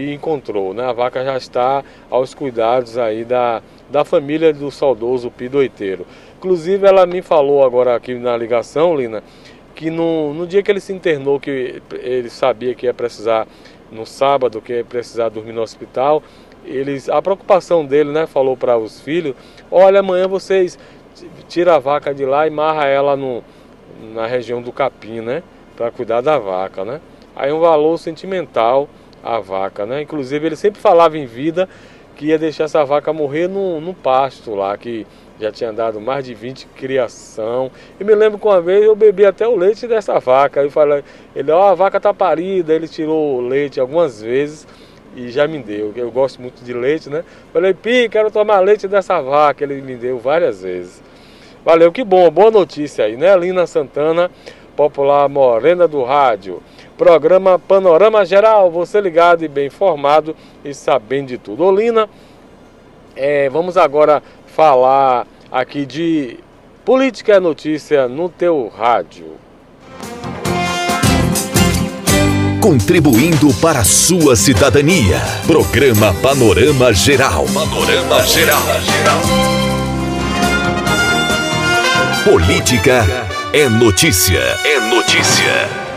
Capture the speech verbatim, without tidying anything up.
e encontrou, né? A vaca já está aos cuidados aí da, da família do saudoso pidoiteiro. Inclusive ela me falou agora aqui na ligação, Lina, que no, no dia que ele se internou, que ele sabia que ia precisar, no sábado, que ia precisar dormir no hospital, eles, a preocupação dele, né, falou para os filhos, olha, amanhã vocês tiram a vaca de lá e marra ela no, na região do capim, né, para cuidar da vaca, né. Aí um valor sentimental a vaca, né, inclusive ele sempre falava em vida que ia deixar essa vaca morrer no, no pasto lá, que já tinha dado mais de vinte criação. E me lembro que uma vez eu bebi até o leite dessa vaca. Aí eu falei, ele, ó, oh, a vaca tá parida. Ele tirou o leite algumas vezes e já me deu. Eu gosto muito de leite, né? Falei, Pi, quero tomar leite dessa vaca. Ele me deu várias vezes. Valeu, que bom, boa notícia aí, né? Lina Santana, popular morena do rádio. Programa Panorama Geral, você ligado e bem informado e sabendo de tudo. Ô Lina, é, vamos agora falar aqui de política e notícia no teu rádio. Contribuindo para a sua cidadania. Programa Panorama Geral. Panorama Geral. Política é notícia. É notícia.